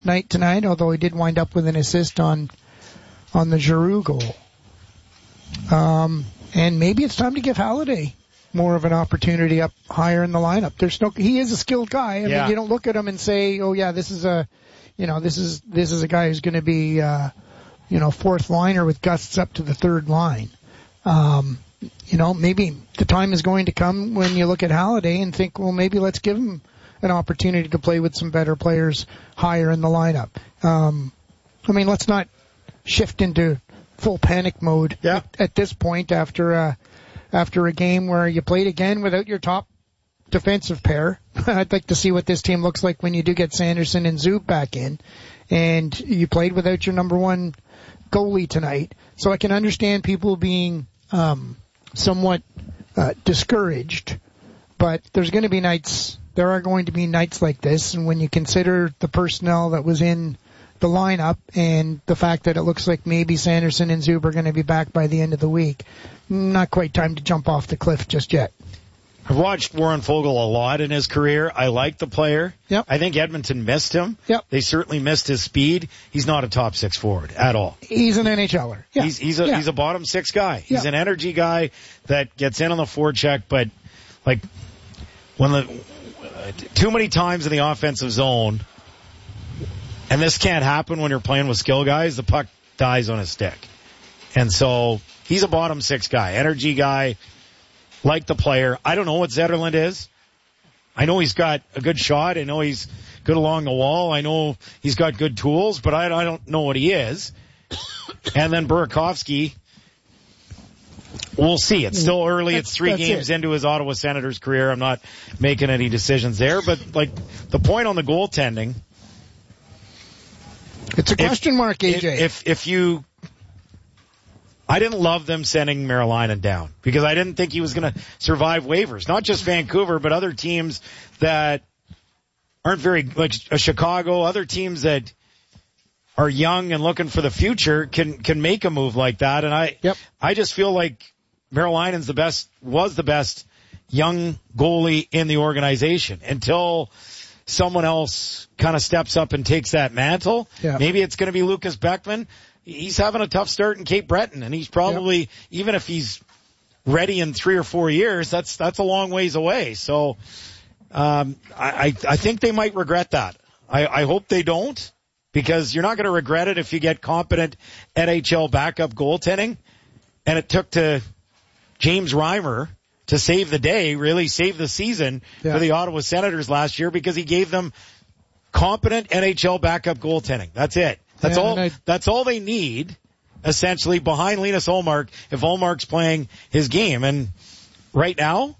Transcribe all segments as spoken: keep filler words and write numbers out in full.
night tonight, although he did wind up with an assist on on the Giroux goal. Um, and maybe it's time to give Halliday more of an opportunity up higher in the lineup. There's no, he is a skilled guy. I yeah. mean, you don't look at him and say, oh yeah, this is a, you know, this is, this is a guy who's going to be, uh, you know, fourth liner with gusts up to the third line. Um, you know, maybe the time is going to come when you look at Halliday and think, well, maybe let's give him an opportunity to play with some better players higher in the lineup. Um, I mean, let's not shift into full panic mode yeah. at, at this point after, uh, after a game where you played again without your top defensive pair. I'd like to see what this team looks like when you do get Sanderson and Zub back in. And you played without your number one goalie tonight. So I can understand people being um somewhat uh, discouraged. But there's going to be nights, there are going to be nights like this. And when you consider the personnel that was in the lineup and the fact that it looks like maybe Sanderson and Zub are going to be back by the end of the week, not quite time to jump off the cliff just yet. I've watched Warren Fogle a lot in his career. I like the player. Yep. I think Edmonton missed him. Yep. They certainly missed his speed. He's not a top six forward at all. He's an NHLer. Yeah. He's, he's a, yeah. he's a bottom six guy. He's yeah. an energy guy that gets in on the forecheck, but like when the, too many times in the offensive zone, and this can't happen when you're playing with skill guys, the puck dies on his stick. And so he's a bottom six guy, energy guy, like the player. I don't know what Zetterlund is. I know he's got a good shot. I know he's good along the wall. I know he's got good tools, but I, I don't know what he is. And then Burakovsky, we'll see. It's still early. That's, it's three games it. into his Ottawa Senators career. I'm not making any decisions there, but like the point on the goaltending, it's a question if, mark, A J. If, if, if you, I didn't love them sending Merolainen down because I didn't think he was going to survive waivers. Not just Vancouver, but other teams that aren't very, like a Chicago, other teams that are young and looking for the future can, can make a move like that. And I, yep. I just feel like Merolainen's the best, was the best young goalie in the organization until someone else kind of steps up and takes that mantle. Yeah. Maybe it's going to be Lucas Beckman. He's having a tough start in Cape Breton, and he's probably, yep. even if he's ready in three or four years, that's that's a long ways away. So um, I, I think they might regret that. I, I hope they don't, because you're not going to regret it if you get competent N H L backup goaltending. And it took to James Reimer to save the day, really save the season yeah. for the Ottawa Senators last year, because he gave them competent N H L backup goaltending. That's it. That's yeah, all, I, that's all they need, essentially, behind Linus Ullmark, if Ullmark's playing his game. And right now,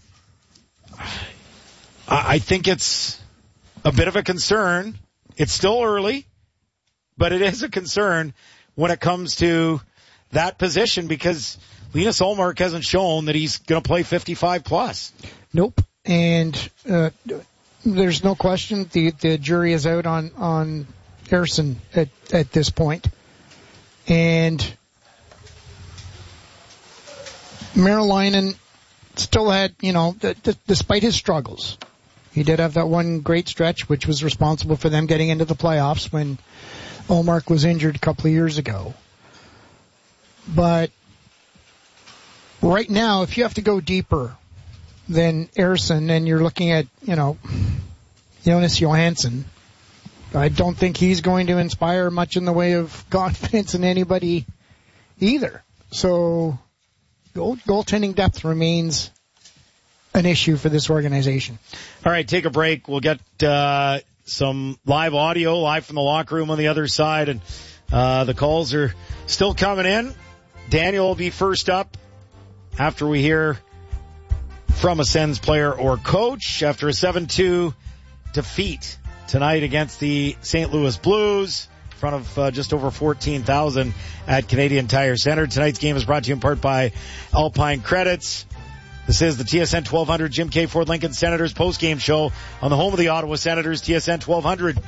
I think it's a bit of a concern. It's still early, but it is a concern when it comes to that position, because Linus Ullmark hasn't shown that he's going to play fifty-five plus. Nope. And, uh, there's no question the, the jury is out on, on Harrison at, at this point. And Merolainen still had, you know, d- d- despite his struggles, he did have that one great stretch which was responsible for them getting into the playoffs when Ullmark was injured a couple of years ago. But right now, if you have to go deeper than Ersson and you're looking at, you know, Jonas Johansson, I don't think he's going to inspire much in the way of confidence in anybody either. So goal, goaltending depth remains an issue for this organization. All right, take a break. We'll get uh, some live audio, live from the locker room on the other side, and uh, the calls are still coming in. Daniel will be first up after we hear from a Sens player or coach after a seven two defeat tonight against the Saint Louis Blues in front of uh, just over fourteen thousand at Canadian Tire Center. Tonight's game is brought to you in part by Alpine Credits. This is the T S N twelve hundred Jim K. Ford Lincoln Senators postgame show on the home of the Ottawa Senators, T S N twelve hundred.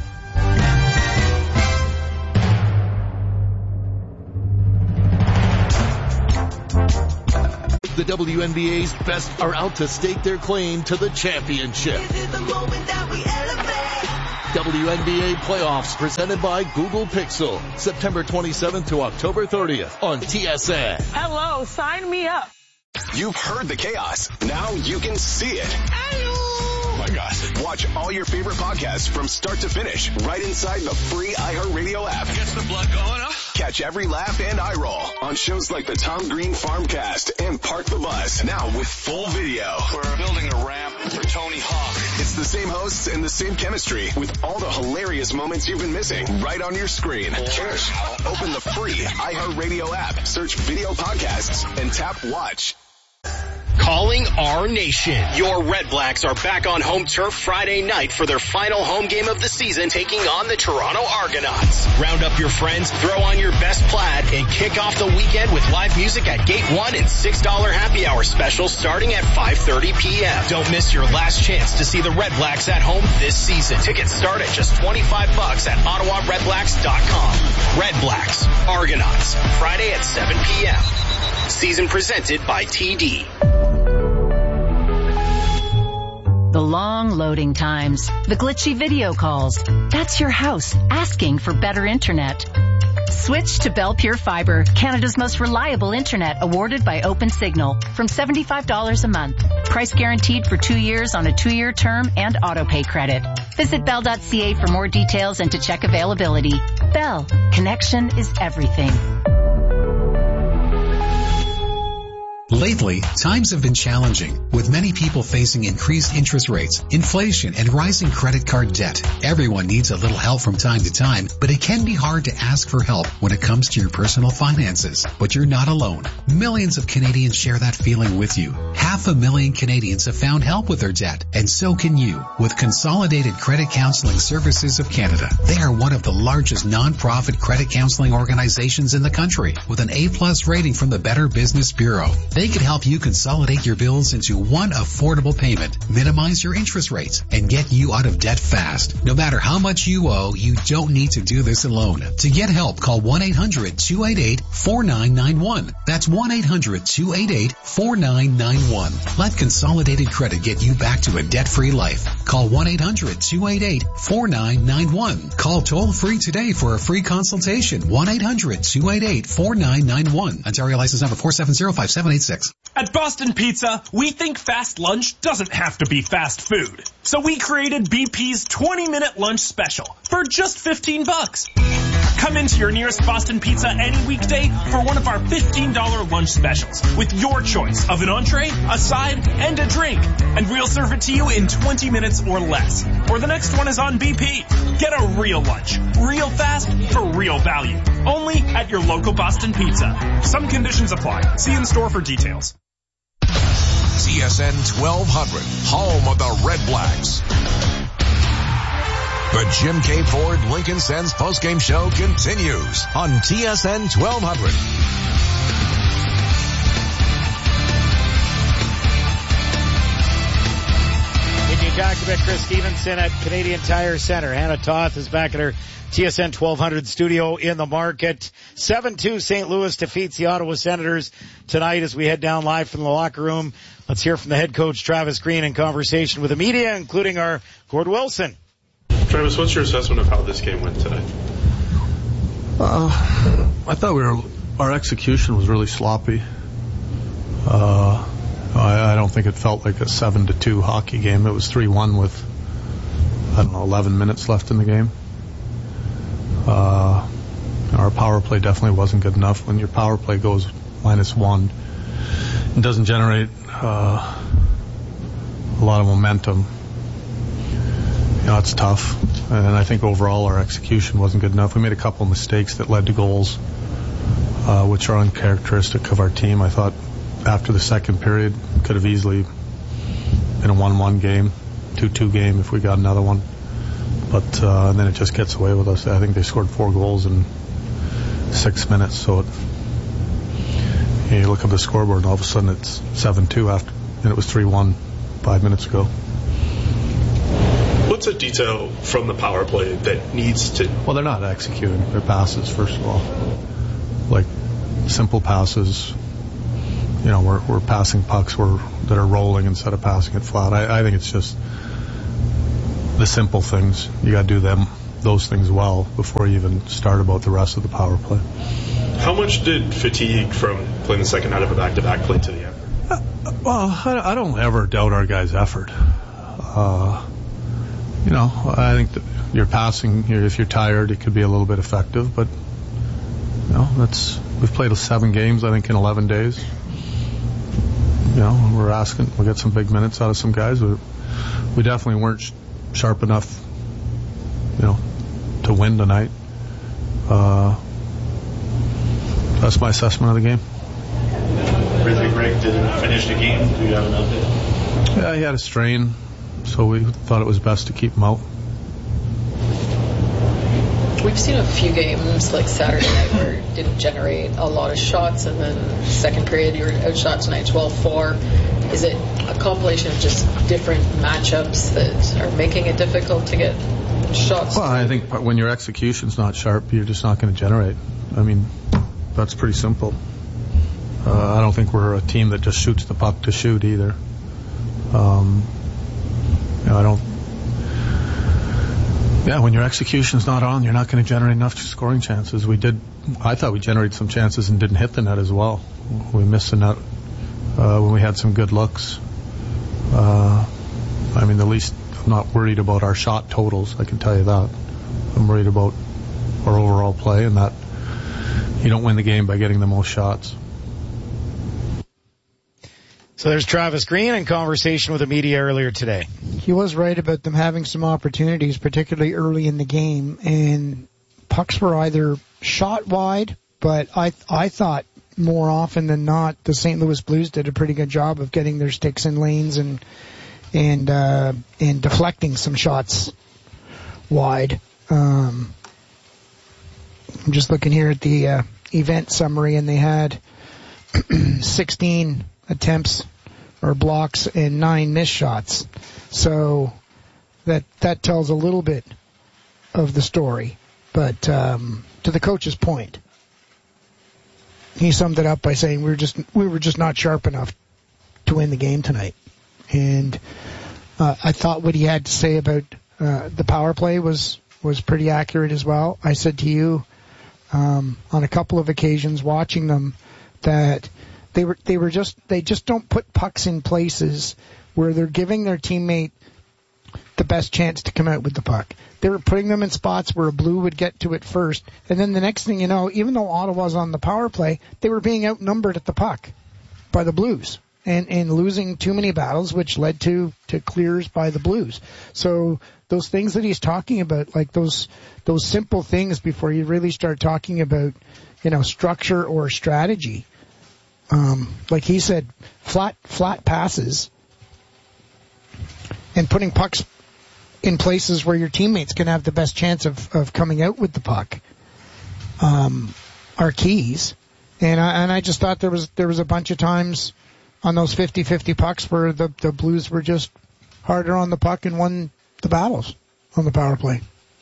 The W N B A's best are out to stake their claim to the championship. This is the moment that we elevate. W N B A playoffs presented by Google Pixel. September twenty-seventh to October thirtieth on T S N. Hello, sign me up. You've heard the chaos. Now you can see it. Oh my gosh. Watch all your favorite podcasts from start to finish right inside the free iHeartRadio app. Gets the blood going, huh? Catch every laugh and eye roll on shows like the Tom Green Farmcast and Park the Bus. Now with full video. We're building a ramp for Tony Hawk. It's the same hosts and the same chemistry with all the hilarious moments you've been missing right on your screen. Cheers. Open the free iHeartRadio app, search video podcasts, and tap watch. Calling our nation. Your Red Blacks are back on home turf Friday night for their final home game of the season, taking on the Toronto Argonauts. Round up your friends, throw on your best plaid, and kick off the weekend with live music at Gate one and six dollar happy hour specials starting at five thirty p.m. Don't miss your last chance to see the Red Blacks at home this season. Tickets start at just twenty-five bucks at ottawa red blacks dot com. Red Blacks, Argonauts, Friday at seven p.m. Season presented by T D. The long loading times, the glitchy video calls. That's your house asking for better internet. Switch to Bell Pure Fiber, Canada's most reliable internet, awarded by OpenSignal, from seventy-five dollars a month. Price guaranteed for two years on a two-year term and auto-pay credit. Visit bell dot c a for more details and to check availability. Bell, connection is everything. Lately, times have been challenging, with many people facing increased interest rates, inflation, and rising credit card debt. Everyone needs a little help from time to time, but it can be hard to ask for help when it comes to your personal finances. But you're not alone. Millions of Canadians share that feeling with you. Half a million Canadians have found help with their debt, and so can you, with Consolidated Credit Counseling Services of Canada. They are one of the largest non-profit credit counseling organizations in the country, with an A-plus rating from the Better Business Bureau. They can help you consolidate your bills into one affordable payment, minimize your interest rates, and get you out of debt fast. No matter how much you owe, you don't need to do this alone. To get help, call one eight hundred two eight eight four nine nine one. That's one eight hundred two eight eight four nine nine one. Let Consolidated Credit get you back to a debt-free life. Call one eight hundred two eight eight four nine nine one. Call toll-free today for a free consultation. one eight hundred two eight eight four nine nine one. Ontario license number four seven zero five seven eight six. At Boston Pizza, we think fast lunch doesn't have to be fast food. So we created B P's twenty minute lunch special for just fifteen bucks. Come into your nearest Boston Pizza any weekday for one of our fifteen dollar lunch specials with your choice of an entree, a side, and a drink. And we'll serve it to you in twenty minutes or less. Or the next one is on B P. Get a real lunch, real fast, for real value. Only at your local Boston Pizza. Some conditions apply. See in store for details. T S N twelve hundred, home of the Red Blacks. The Jim K. Ford Lincoln Sens postgame show continues on T S N twelve hundred. Indian Document, Chris Stevenson at Canadian Tire Center. Hannah Toth is back at her T S N twelve hundred studio in the market. seven two Saint Louis defeats the Ottawa Senators tonight as we head down live from the locker room. Let's hear from the head coach, Travis Green, in conversation with the media, including our Gord Wilson. Travis, what's your assessment of how this game went today? Uh, I thought we were, our execution was really sloppy. Uh, I, I don't think it felt like a seven to two hockey game. It was three one with, I don't know, eleven minutes left in the game. Uh, our power play definitely wasn't good enough. When your power play goes minus one, it doesn't generate uh, a lot of momentum. You know, it's tough. And I think overall our execution wasn't good enough. We made a couple of mistakes that led to goals, uh, which are uncharacteristic of our team. I thought after the second period, could have easily been a one one game, two two game if we got another one. But uh, and then it just gets away with us. I think they scored four goals in six minutes. So it, you, know, you look up the scoreboard and all of a sudden it's seven two after, and it was three one five minutes ago. What's a detail from the power play that needs to... Well, they're not executing their passes, first of all. Like, simple passes. You know, we're we're passing pucks we're, that are rolling instead of passing it flat. I, I think it's just... the simple things. You got to do them, those things well before you even start about the rest of the power play. How much did fatigue from playing the second night of a back-to-back play to the end? Uh, well, I, I don't ever doubt our guys' effort. Uh, you know, I think that your passing, if you're tired, it could be a little bit effective, but you know, that's we've played seven games, I think, in eleven days. You know, we're asking, we got some big minutes out of some guys. We, we definitely weren't sh- sharp enough, you know, to win tonight. Uh, that's my assessment of the game. Ridley Greig didn't finish the game. Do you have an update? Yeah, he had a strain, so we thought it was best to keep him out. We've seen a few games like Saturday night where it didn't generate a lot of shots, and then second period you were outshot tonight twelve four. Is it a compilation of just different matchups that are making it difficult to get shots? Well, I think when your execution's not sharp, you're just not going to generate. I mean, that's pretty simple. Uh, I don't think we're a team that just shoots the puck to shoot either. Um, you know, I don't. Yeah, when your execution's not on, you're not going to generate enough scoring chances. We did. I thought we generated some chances and didn't hit the net as well. We missed the net uh, when we had some good looks. Uh, I mean, the least I'm not worried about our shot totals. I can tell you that. I'm worried about our overall play, and that you don't win the game by getting the most shots. So there's Travis Green in conversation with the media earlier today. He was right about them having some opportunities, particularly early in the game, and pucks were either shot wide, but I I thought more often than not the Saint Louis Blues did a pretty good job of getting their sticks in lanes and and uh, and deflecting some shots wide. Um, I'm just looking here at the uh, event summary, and they had sixteen attempts or blocks and nine missed shots. So that that tells a little bit of the story. But um, to the coach's point, he summed it up by saying we were just we were just not sharp enough to win the game tonight. And uh, I thought what he had to say about uh, the power play was was pretty accurate as well. I said to you um, on a couple of occasions watching them that They were they were just they just don't put pucks in places where they're giving their teammate the best chance to come out with the puck. They were putting them in spots where a Blue would get to it first, and then the next thing you know, even though Ottawa's on the power play, they were being outnumbered at the puck by the Blues and and losing too many battles, which led to to clears by the Blues. So those things that he's talking about, like those those simple things before you really start talking about, you know, structure or strategy. Um, like he said, flat flat passes and putting pucks in places where your teammates can have the best chance of, of coming out with the puck um, are keys. And I, and I just thought there was there was a bunch of times on those fifty-fifty pucks where the, the Blues were just harder on the puck and won the battles on the power play.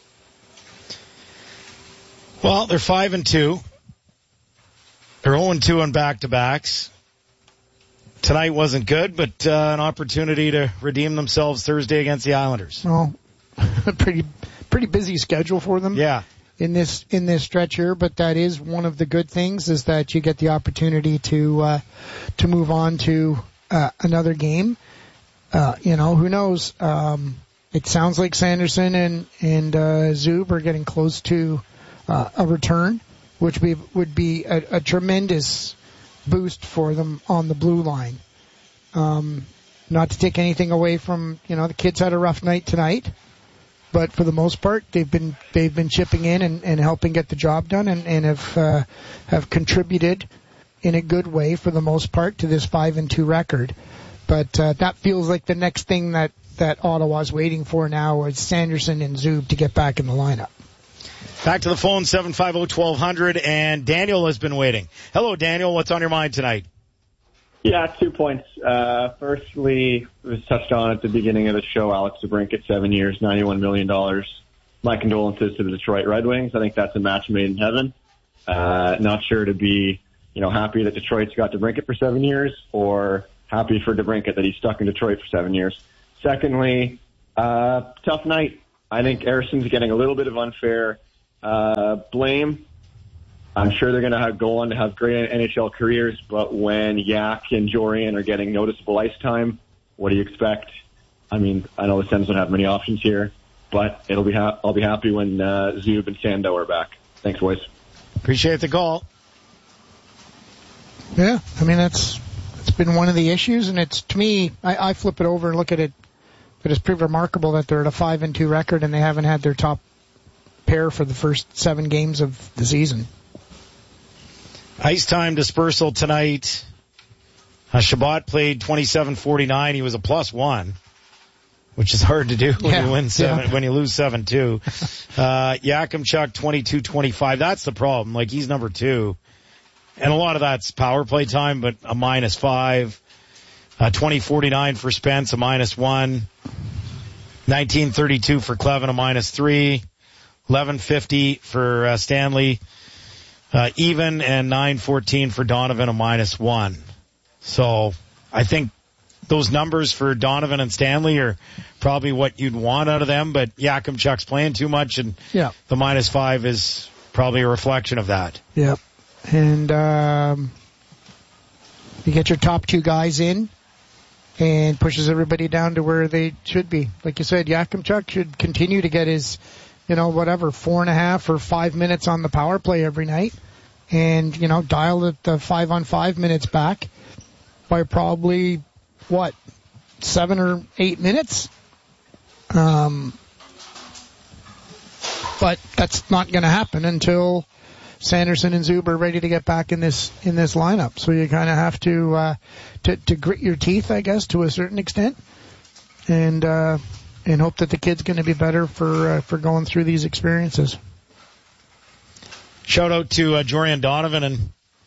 Well, they're five and two. They're oh and two on back-to-backs. Tonight wasn't good, but uh, an opportunity to redeem themselves Thursday against the Islanders. Well, pretty pretty busy schedule for them. Yeah. In this in this stretch here, but that is one of the good things is that you get the opportunity to uh, to move on to uh, another game. Uh, you know, who knows? Um, it sounds like Sanderson and and uh, Zub are getting close to uh, a return, which be, would be a, a tremendous boost for them on the blue line. Um, not to take anything away from, you know, the kids had a rough night tonight, but for the most part, they've been they've been chipping in and, and helping get the job done, and, and have uh, have contributed in a good way for the most part to this five and two record. But uh, that feels like the next thing that that Ottawa's waiting for now is Sanderson and Zub to get back in the lineup. Back to the phone, seven five zero, one two zero zero, and Daniel has been waiting. Hello, Daniel. What's on your mind tonight? Yeah, two points. Uh, firstly, it was touched on at the beginning of the show, Alex DeBrincat, seven years, ninety-one million dollars. My condolences to the Detroit Red Wings. I think that's a match made in heaven. Uh, not sure to be, you know, happy that Detroit's got DeBrincat for seven years or happy for DeBrincat that he's stuck in Detroit for seven years. Secondly, Uh, tough night. I think Erisson's getting a little bit of unfair uh, blame. I'm sure they're going to have, go on to have great N H L careers, but when Yak and Jorian are getting noticeable ice time, what do you expect? I mean, I know the Sens don't have many options here, but it'll be ha- I'll be happy when uh, Zub and Sando are back. Thanks, boys. Appreciate the call. Yeah, I mean, that's it's been one of the issues, and it's, to me, I, I flip it over and look at it, but it's pretty remarkable that they're at a five and two record and they haven't had their top pair for the first seven games of the season. Ice time dispersal tonight. Uh, Shabbat played twenty-seven forty-nine. He was a plus one, which is hard to do when yeah, you win seven, yeah. when you lose seven two. Uh, Yakimchuk twenty-two twenty-five. That's the problem. Like, he's number two. And a lot of that's power play time, but a minus five. Uh, twenty forty-nine for Spence, a minus one. nineteen thirty-two for Clevin, a minus three. eleven fifty for uh, Stanley. Uh, even, and nine fourteen for Donovan, a minus one. So I think those numbers for Donovan and Stanley are probably what you'd want out of them, but Yakimchuk's playing too much, and yeah. the minus five is probably a reflection of that. Yep. And um, you get your top two guys in and pushes everybody down to where they should be. Like you said, Yakimchuk should continue to get his, you know, whatever, four and a half or five minutes on the power play every night, and, you know, dial the, the five on five minutes back by probably, what, seven or eight minutes? Um, but that's not going to happen until Sanderson and Zub are ready to get back in this in this lineup. So you kind of have to, uh, to to grit your teeth, I guess, to a certain extent, and uh, and hope that the kid's going to be better for uh, for going through these experiences. Shout out to uh, Jorian Donovan, and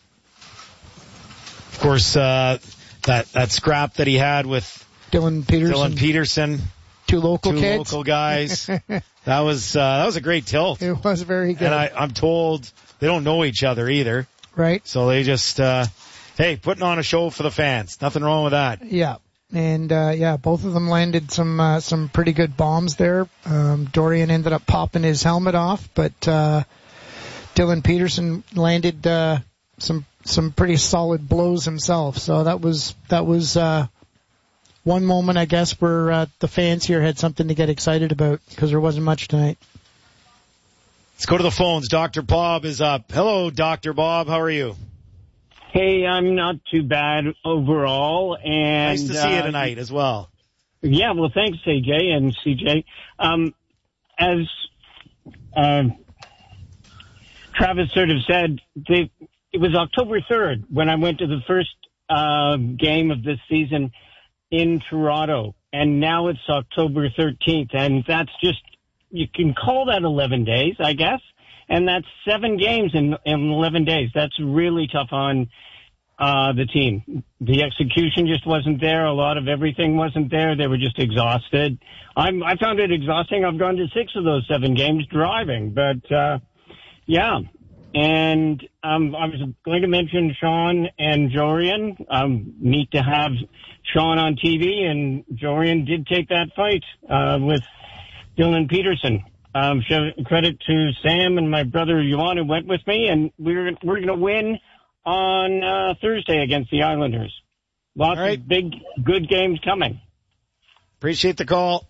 of course uh, that that scrap that he had with Dylan Peterson. Dylan Peterson, two local two kids, local guys. that was uh, that was a great tilt. It was very good. And I, I'm told they don't know each other either. Right. So they just, uh, hey, putting on a show for the fans. Nothing wrong with that. Yeah. And, uh, yeah, both of them landed some, uh, some pretty good bombs there. Um, Dorian ended up popping his helmet off, but, uh, Dylan Peterson landed, uh, some, some pretty solid blows himself. So that was, that was, uh, one moment, I guess, where, uh, the fans here had something to get excited about because there wasn't much tonight. Let's go to the phones. Doctor Bob is up. Hello, Doctor Bob. How are you? Hey, I'm not too bad overall. And nice to see uh, you tonight as well. Yeah, well, thanks, A J and C J. Um, as uh, Travis sort of said, they, it was October third when I went to the first uh, game of this season in Toronto, and now it's October thirteenth, and that's just, you can call that eleven days, I guess. And that's seven games in, in eleven days. That's really tough on uh the team. The execution just wasn't there. A lot of everything wasn't there. They were just exhausted. I'm, I found it exhausting. I've gone to six of those seven games driving. But, uh yeah. And um I was going to mention Sean and Jorian. Um, neat to have Sean on T V, and Jorian did take that fight uh with Dylan Peterson. Um, credit to Sam and my brother Yuan who went with me, and we're we're going to win on uh, Thursday against the Islanders. Lots right. of big, good games coming. Appreciate the call.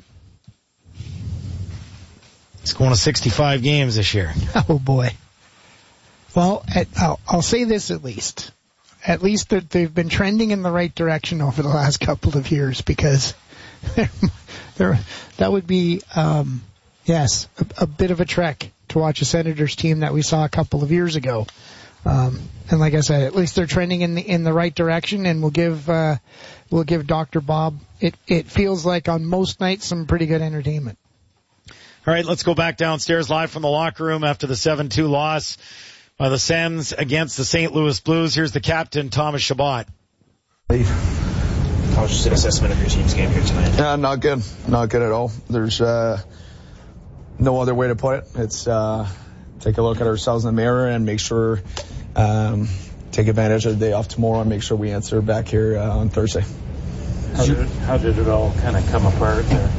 It's going to sixty-five games this year. Oh boy. Well, at, I'll, I'll say this at least. At least they've been trending in the right direction over the last couple of years, because they're, they're, that would be, um, yes, a, a bit of a trek to watch a Senators team that we saw a couple of years ago. Um, and like I said, at least they're trending in the, in the right direction, and we'll give, uh, we'll give Doctor Bob, it, it feels like on most nights, some pretty good entertainment. All right, let's go back downstairs live from the locker room after the seven two loss by the Sens against the Saint Louis Blues. Here's the captain, Thomas Chabot. How was just an assessment of your team's game here tonight? Yeah, not good. Not good at all. There's uh, no other way to put it. It's uh, take a look at ourselves in the mirror and make sure, um, take advantage of the day off tomorrow and make sure we answer back here uh, on Thursday. How did, it, how did it all kind of come apart there?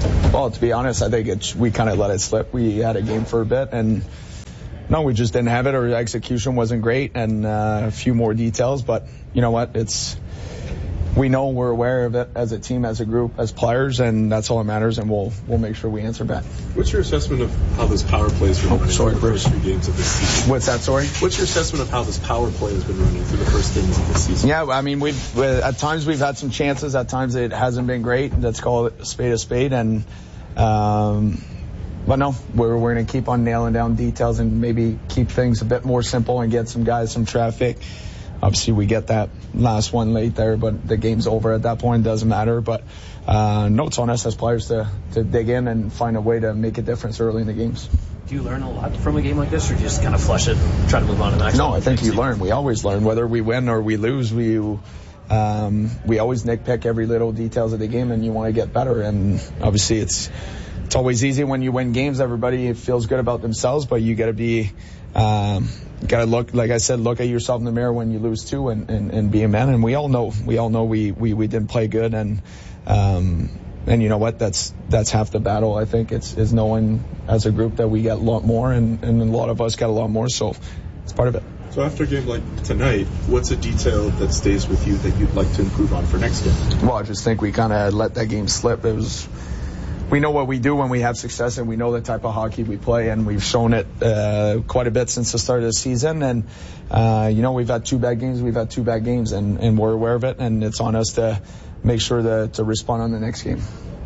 Well, to be honest, I think it's, we kind of let it slip. We had a game for a bit, and no, we just didn't have it. Our execution wasn't great, and uh, a few more details. But you know what? It's we know we're aware of it as a team, as a group, as players, and that's all that matters. And we'll we'll make sure we answer back. What's your assessment of how this power play has been oh, running sorry, through the first few games of this season? What's that? Sorry. What's your assessment of how this power play has been running through the first games of this season? Yeah, I mean, we've at times we've had some chances. At times it hasn't been great. Let's call it a spade a spade, and. Um, But no, we're we're going to keep on nailing down details and maybe keep things a bit more simple and get some guys some traffic. Obviously, we get that last one late there, but the game's over at that point. Doesn't matter. But uh, no, it's on us as players to, to dig in and find a way to make a difference early in the games. Do you learn a lot from a game like this, or do you just kind of flush it and try to move on to the next No, one? I think you learn. We always learn. Whether we win or we lose, we um, we always nitpick every little details of the game, and you want to get better. And obviously, it's It's always easy when you win games. Everybody feels good about themselves, but you got to be, um, got to look, like I said, look at yourself in the mirror when you lose too, and, and, and be a man. And we all know, we all know we, we, we didn't play good. And, um, and you know what? That's, that's half the battle. I think it's, is knowing as a group that we got a lot more, and, and a lot of us got a lot more. So it's part of it. So after a game like tonight, what's a detail that stays with you that you'd like to improve on for next game? Well, I just think we kind of let that game slip. It was, we know what we do when we have success, and we know the type of hockey we play, and we've shown it uh, quite a bit since the start of the season. And, uh, you know, we've had two bad games. We've had two bad games, and, and we're aware of it, and it's on us to make sure to, to respond on the next game.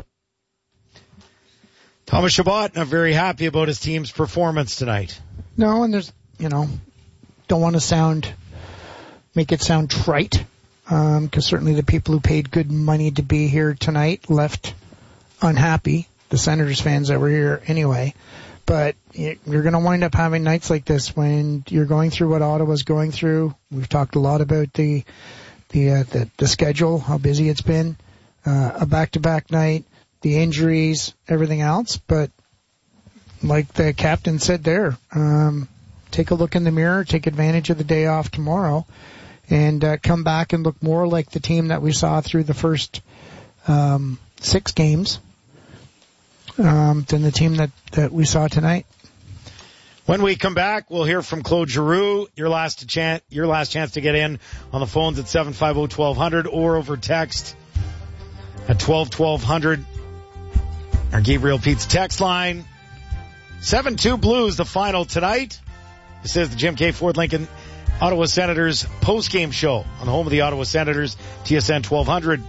Thomas Chabot not very happy about his team's performance tonight. No, and there's, you know, don't want to sound, make it sound trite, um, because certainly the people who paid good money to be here tonight left unhappy, the Senators fans that were here anyway. But you're going to wind up having nights like this when you're going through what Ottawa's going through. We've talked a lot about the the uh, the, the schedule, how busy it's been, uh, a back-to-back night, the injuries, everything else. But like the captain said there, um, take a look in the mirror, take advantage of the day off tomorrow, and uh, come back and look more like the team that we saw through the first um, six games. Um, than the team that, that we saw tonight. When we come back, we'll hear from Claude Giroux. Your last chance, your last chance to get in on the phones at seven five zero, one two zero zero or over text at twelve twelve hundred. Our Gabriel Pete's text line. seven two Blues, the final tonight. This is the Jim K. Ford Lincoln Ottawa Senators post-game show on the home of the Ottawa Senators, T S N twelve hundred.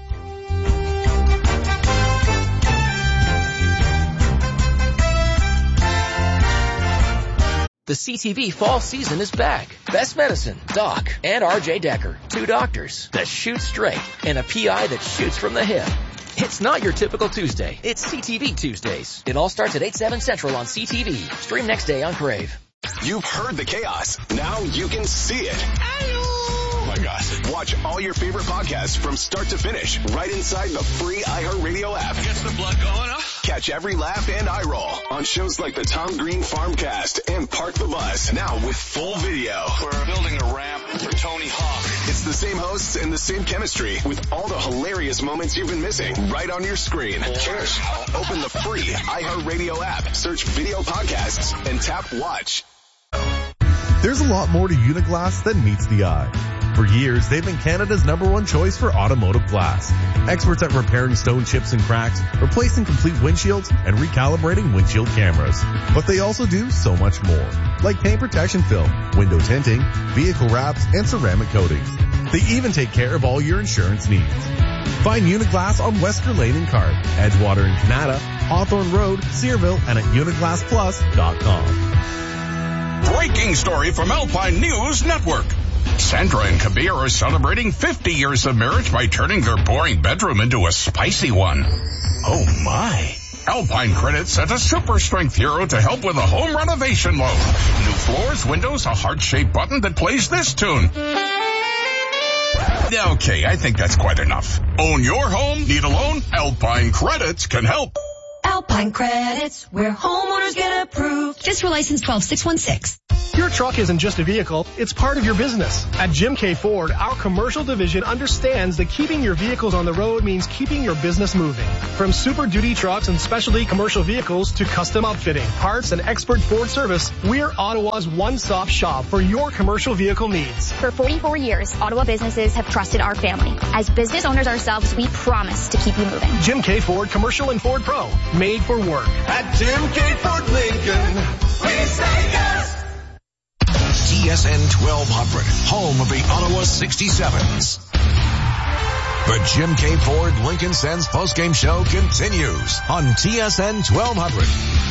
The C T V fall season is back. Best Medicine, Doc, and R J Decker. Two doctors that shoot straight and a P I that shoots from the hip. It's not your typical Tuesday. It's C T V Tuesdays. It all starts at eight, seven Central on C T V. Stream next day on Crave. You've heard the chaos. Now you can see it. Oh my gosh. Watch all your favorite podcasts from start to finish right inside the free iHeartRadio app. Gets the blood going, huh? Catch every laugh and eye roll on shows like the Tom Green Farmcast and Park the Bus, now with full video. We're building a ramp for Tony Hawk. It's the same hosts and the same chemistry with all the hilarious moments you've been missing right on your screen. Cheers. Open the free iHeartRadio app, search video podcasts, and tap watch. There's a lot more to Uniglass than meets the eye. For years, they've been Canada's number one choice for automotive glass. Experts at repairing stone chips and cracks, replacing complete windshields, and recalibrating windshield cameras. But they also do so much more, like paint protection film, window tinting, vehicle wraps, and ceramic coatings. They even take care of all your insurance needs. Find Uniglass on Wesker Lane in Cart, Edgewater in Canada, Hawthorne Road, Searville, and at uniglass plus dot com. Breaking story from Alpine News Network. Sandra and Kabir are celebrating fifty years of marriage by turning their boring bedroom into a spicy one. Oh my. Alpine Credit sent a super strength hero to help with a home renovation loan. New floors, windows, a heart-shaped button that plays this tune. Okay, I think that's quite enough. Own your home? Need a loan? Alpine Credits can help. Alpine Credits, where homeowners get approved. Just for license twelve six one six. Your truck isn't just a vehicle, it's part of your business. At Jim K. Ford, our commercial division understands that keeping your vehicles on the road means keeping your business moving. From Super Duty trucks and specialty commercial vehicles to custom outfitting, parts, and expert Ford service, we're Ottawa's one-stop shop for your commercial vehicle needs. For forty-four years, Ottawa businesses have trusted our family. As business owners ourselves, we promise to keep you moving. Jim K. Ford Commercial and Ford Pro, made for work. At Jim K. Ford Lincoln, we say yes! T S N twelve hundred, home of the Ottawa sixty-sevens. The Jim K. Ford Lincoln Sens postgame show continues on T S N twelve hundred.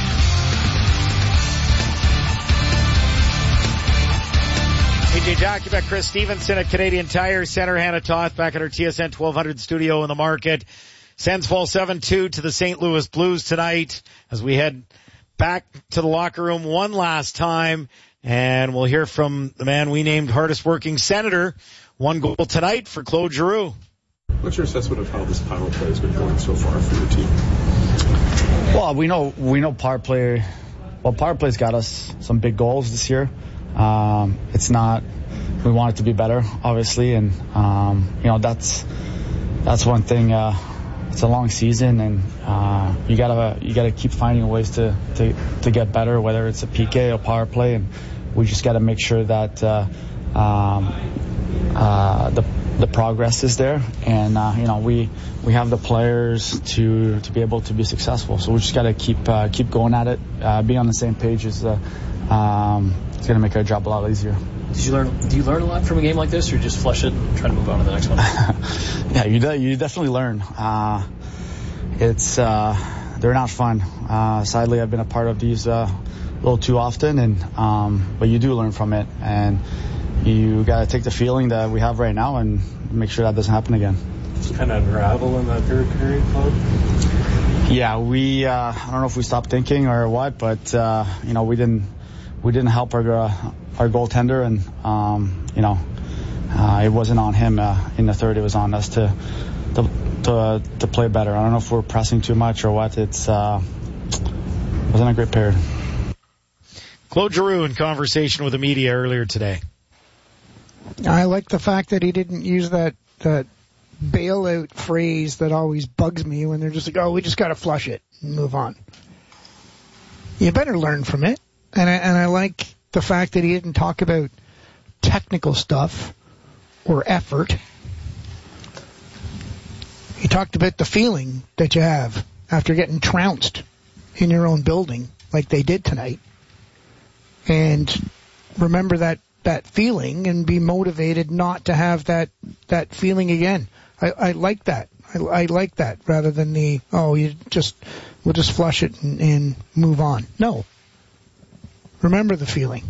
A J Jakubek, Chris Stevenson at Canadian Tire Center. Hannah Toth back at our T S N twelve hundred studio in the market. Sens fall seven two to the Saint Louis Blues tonight as we head back to the locker room one last time. And we'll hear from the man we named hardest working Senator. One goal tonight for Claude Giroux. What's your assessment of how this power play has been going so far for your team? Well, we know we know power play. Well, power play's got us some big goals this year. Um, it's not. We want it to be better, obviously, and um, you know that's that's one thing. Uh, it's a long season, and uh, you gotta you gotta keep finding ways to, to to get better, whether it's a P K or power play, and we just gotta make sure that uh, um, uh, the the progress is there, and uh, you know we we have the players to to be able to be successful. So we just gotta keep uh, keep going at it, uh, be on the same page. Is uh, um, it's gonna make our job a lot easier. Did you learn? Do you learn a lot from a game like this, or just flush it and try to move on to the next one? Yeah, you de- you definitely learn. Uh, it's uh, they're not fun. Uh, sadly, I've been a part of these uh, a little too often, and um, but you do learn from it, and you got to take the feeling that we have right now and make sure that doesn't happen again. Just kind of unravel in that third period, Claude? Yeah, we. Uh, I don't know if we stopped thinking or what, but uh, you know we didn't we didn't help our. Uh, our goaltender, and um, you know, uh, it wasn't on him uh, in the third. It was on us to to to, uh, to play better. I don't know if we're pressing too much or what. It's uh, it wasn't a great period. Claude Giroux in conversation with the media earlier today. I like the fact that he didn't use that that bailout phrase that always bugs me when they're just like, "Oh, we just got to flush it and move on." You better learn from it, and I, and I like the fact that he didn't talk about technical stuff or effort. He talked about the feeling that you have after getting trounced in your own building like they did tonight. And remember that, that feeling and be motivated not to have that, that feeling again. I, I like that. I, I like that rather than the, oh, you just, we'll just flush it and, and move on. No. Remember the feeling.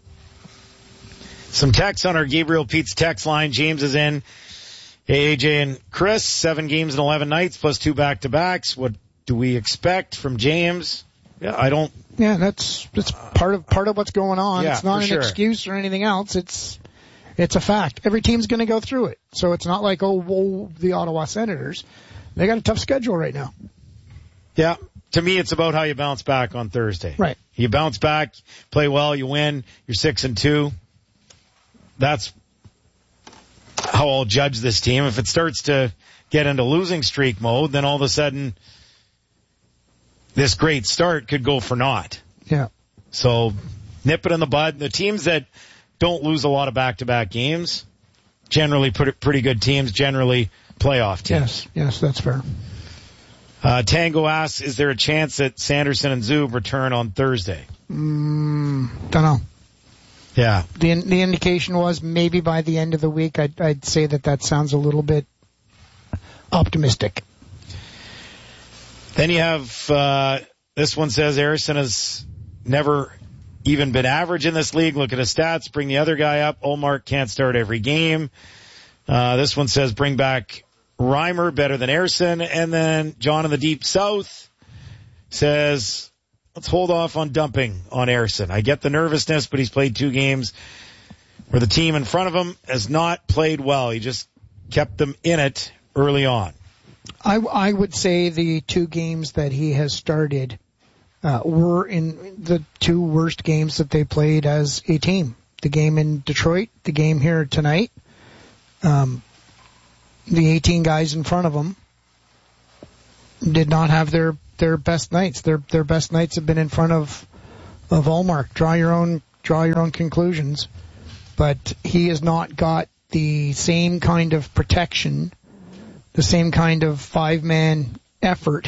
Some text on our Gabriel Pete's text line. James is in. A J and Chris, seven games and eleven nights plus two back-to-backs. What do we expect from James? Yeah, I don't. Yeah, that's that's part of part of what's going on. Yeah, it's not for an sure. excuse or anything else. It's it's a fact. Every team's going to go through it. So it's not like, oh, whoa, the Ottawa Senators. They got a tough schedule right now. Yeah. To me, it's about how you bounce back on Thursday. Right. You bounce back, play well, you win, you're six and two. That's how I'll judge this team. If it starts to get into losing streak mode, then all of a sudden this great start could go for naught. Yeah. So nip it in the bud. The teams that don't lose a lot of back-to-back games, generally pretty good teams, generally playoff teams. Yes, yes, that's fair. Uh, Tango asks, is there a chance that Sanderson and Zub return on Thursday? Mm, don't know. Yeah. The the indication was maybe by the end of the week. I'd, I'd say that that sounds a little bit optimistic. Then you have, uh, this one says Ersson has never even been average in this league. Look at his stats. Bring the other guy up. Olmark can't start every game. Uh, this one says bring back Reimer, better than Ersson. And then John in the Deep South says, let's hold off on dumping on Ersson. I get the nervousness, but he's played two games where the team in front of him has not played well. He just kept them in it early on. I, I would say the two games that he has started uh, were in the two worst games that they played as a team. The game in Detroit, the game here tonight. Um, the eighteen guys in front of them did not have their, their best nights. Their their best nights have been in front of of Ullmark. Draw your own draw your own conclusions. But he has not got the same kind of protection, the same kind of five-man effort,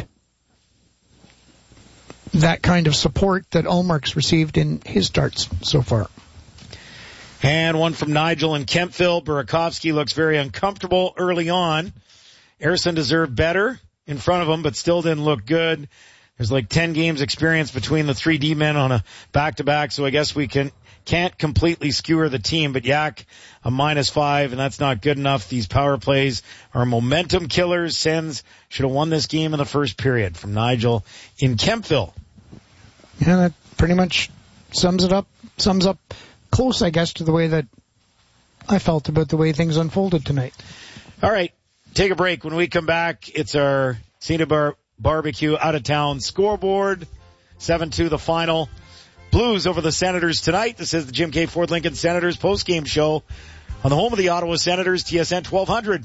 that kind of support that Ullmark's received in his starts so far. And one from Nigel in Kempville. Burakovsky looks very uncomfortable early on. Ersson deserved better in front of him, but still didn't look good. There's like ten games experience between the three D men on a back-to-back, so I guess we can, can't completely skewer the team, but Yak, a minus five, and that's not good enough. These power plays are momentum killers. Sens should have won this game in the first period. From Nigel in Kempville. Yeah, that pretty much sums it up, sums up close, I guess, to the way that I felt about the way things unfolded tonight. All right, take a break. When we come back, it's our Cena Bar Barbecue out-of-town scoreboard. seven two the final. Blues over the Senators tonight. This is the Jim K. Ford Lincoln Senators post-game show on the home of the Ottawa Senators, T S N twelve hundred.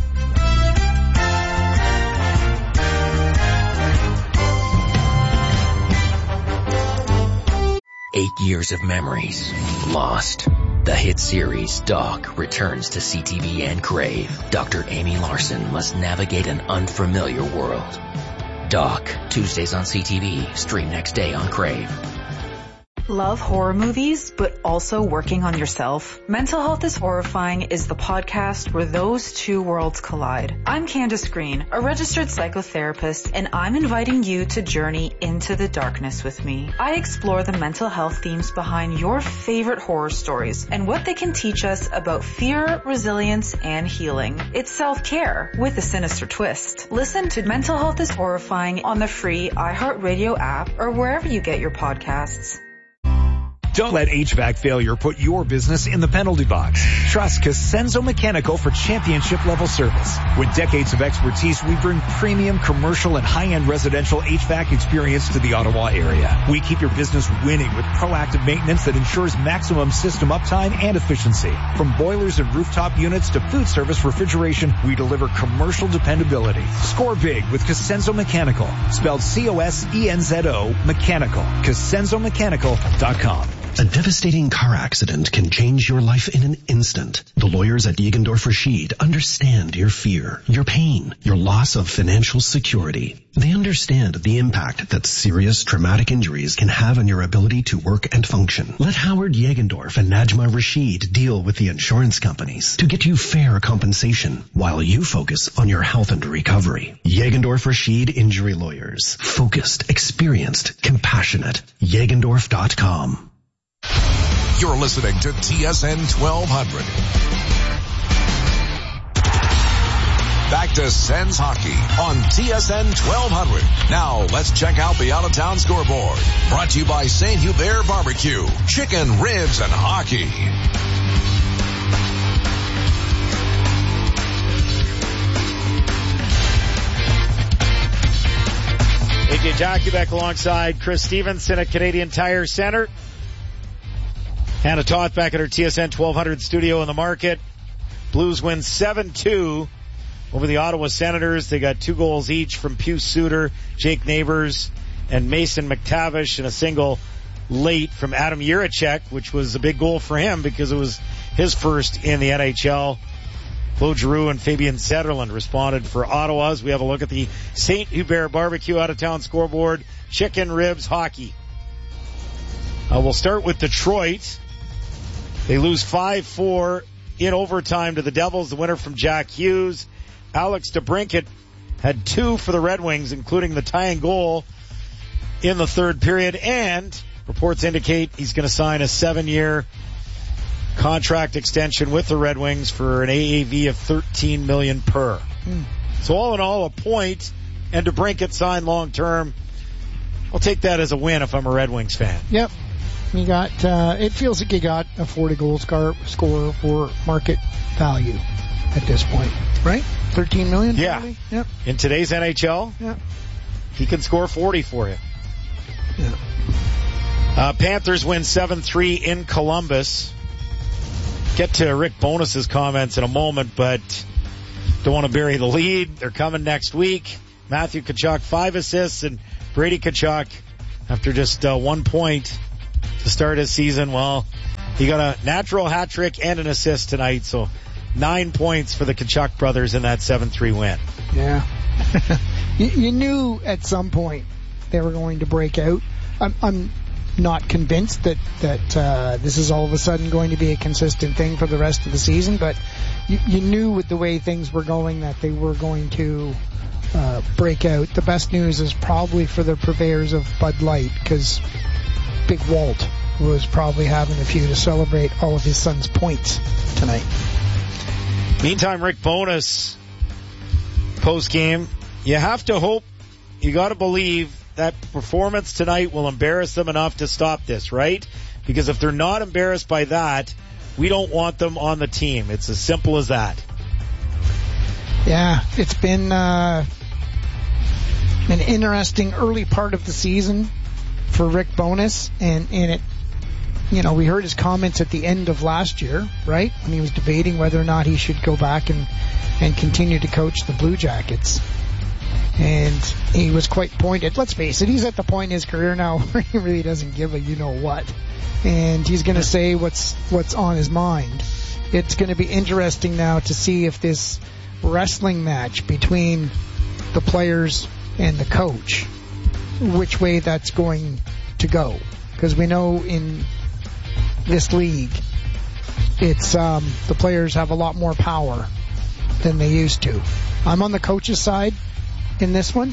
Eight years of memories lost. The hit series Doc returns to C T V and Crave. Doctor Amy Larson must navigate an unfamiliar world. Doc, Tuesdays on C T V, stream next day on Crave. Love horror movies, but also working on yourself? Mental Health is Horrifying is the podcast where those two worlds collide. I'm Candace Green, a registered psychotherapist, and I'm inviting you to journey into the darkness with me. I explore the mental health themes behind your favorite horror stories and what they can teach us about fear, resilience, and healing. It's self-care with a sinister twist. Listen to Mental Health is Horrifying on the free iHeartRadio app or wherever you get your podcasts. Don't let H V A C failure put your business in the penalty box. Trust Cosenzo Mechanical for championship level service. With decades of expertise, we bring premium commercial and high-end residential H V A C experience to the Ottawa area. We keep your business winning with proactive maintenance that ensures maximum system uptime and efficiency. From boilers and rooftop units to food service refrigeration, we deliver commercial dependability. Score big with Cosenzo Mechanical. Spelled C O S E N Z O Mechanical. Cosenzo Mechanical dot com. A devastating car accident can change your life in an instant. The lawyers at Jägendorf Rashid understand your fear, your pain, your loss of financial security. They understand the impact that serious traumatic injuries can have on your ability to work and function. Let Howard Jägendorf and Najma Rashid deal with the insurance companies to get you fair compensation while you focus on your health and recovery. Jägendorf Rashid Injury Lawyers. Focused, experienced, compassionate. Jägendorf dot com. You're listening to T S N twelve hundred. Back to Sens hockey on T S N twelve hundred. Now let's check out the out-of-town scoreboard. Brought to you by Saint Hubert Barbecue, chicken, ribs, and hockey. A J Jakubek alongside Chris Stevenson at Canadian Tire Center. Hannah Toth back at her T S N twelve hundred studio in the market. Blues win seven two over the Ottawa Senators. They got two goals each from Pius Suter, Jake Neighbors, and Mason McTavish, and a single late from Adam Jiricek, which was a big goal for him because it was his first in the N H L. Claude Giroux and Fabian Zetterlund responded for Ottawa as we have a look at the Saint Hubert Barbecue out-of-town scoreboard. Chicken, ribs, hockey. Uh, we'll start with Detroit. They lose five four in overtime to the Devils, the winner from Jack Hughes. Alex DeBrincat had two for the Red Wings, including the tying goal in the third period, and reports indicate he's going to sign a seven-year contract extension with the Red Wings for an A A V of thirteen million dollars per. Hmm. So all in all, a point, and DeBrincat signed long-term. I'll take that as a win if I'm a Red Wings fan. Yep. You got, uh, it feels like you got a forty goal score, score for market value at this point, right? thirteen million? Yeah. Probably? Yep. In today's N H L, yep. He can score forty for you. Yeah. Uh, Panthers win seven three in Columbus. Get to Rick Bowness's comments in a moment, but don't want to bury the lead. They're coming next week. Matthew Tkachuk, five assists, and Brady Tkachuk, after just uh, one point to start his season, well, he got a natural hat trick and an assist tonight, so nine points for the Tkachuk brothers in that seven three win. Yeah. you, you knew at some point they were going to break out. I'm, I'm not convinced that, that uh, this is all of a sudden going to be a consistent thing for the rest of the season, but you, you knew with the way things were going that they were going to uh, break out. The best news is probably for the purveyors of Bud Light, because Big Walt was probably having a few to celebrate all of his son's points tonight. Meantime, Rick Bowness, post-game, you have to hope, you got to believe that performance tonight will embarrass them enough to stop this, right? Because if they're not embarrassed by that, we don't want them on the team. It's as simple as that. Yeah, it's been uh, an interesting early part of the season for Rick Bowness, and, and it, you know, we heard his comments at the end of last year, right? When he was debating whether or not he should go back and, and continue to coach the Blue Jackets. And he was quite pointed. Let's face it, he's at the point in his career now where he really doesn't give a you-know-what. And he's going to say what's what's on his mind. It's going to be interesting now to see if this wrestling match between the players and the coach, which way that's going to go. Because we know in this league, it's um, the players have a lot more power than they used to. I'm on the coach's side in this one,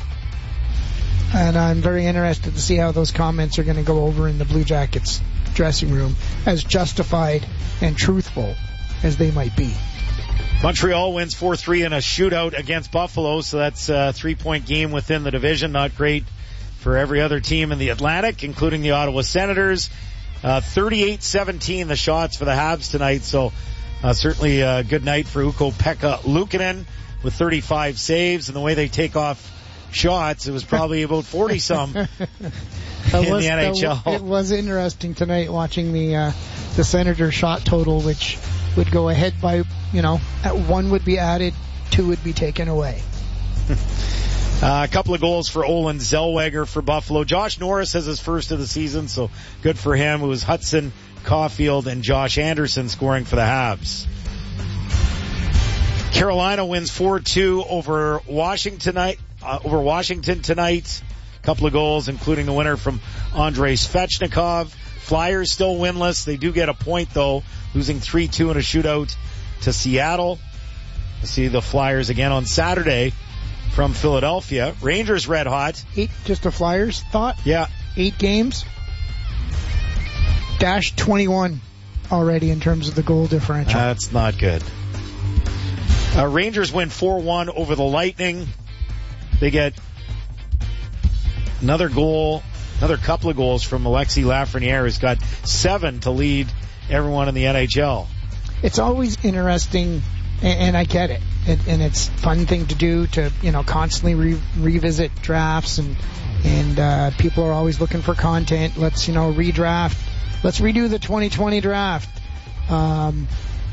and I'm very interested to see how those comments are going to go over in the Blue Jackets dressing room, as justified and truthful as they might be. Montreal wins four three in a shootout against Buffalo, so that's a three-point game within the division. Not great for every other team in the Atlantic, including the Ottawa Senators. Uh, thirty-eight seventeen the shots for the Habs tonight, so uh, certainly a good night for Ukko-Pekka Luukkonen with thirty-five saves, and the way they take off shots, it was probably about forty-some in was, the N H L. It was interesting tonight watching the uh, the Senator shot total, which would go ahead by, you know, at one would be added, two would be taken away. Uh, a couple of goals for Olin Zellweger for Buffalo. Josh Norris has his first of the season, so good for him. It was Hudson, Caulfield, and Josh Anderson scoring for the Habs. Carolina wins four two over Washington tonight. Uh, over Washington tonight. A couple of goals, including the winner from Andrei Svechnikov. Flyers still winless. They do get a point, though, losing three two in a shootout to Seattle. We'll see the Flyers again on Saturday from Philadelphia. Rangers red hot. Eight, just a Flyers thought? Yeah. Eight games. Dash twenty-one already in terms of the goal differential. That's not good. Uh, Rangers win four one over the Lightning. They get another goal, another couple of goals from Alexis Lafreniere, who's got seven to lead everyone in the N H L. It's always interesting, and, and I get it, and, and it's a fun thing to do to, you know, constantly re- revisit drafts, and and uh, people are always looking for content. Let's, you know, redraft. Let's redo the twenty twenty draft. Um,